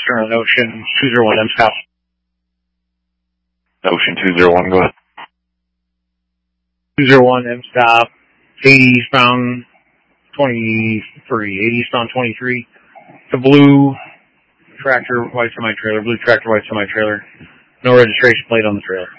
Western on Ocean 201 M stop. Ocean 201, go ahead. 201 M stop, 80 eastbound 23, 80 eastbound 23. The blue tractor, white semi-trailer, blue tractor, white semi-trailer. No registration plate on the trailer.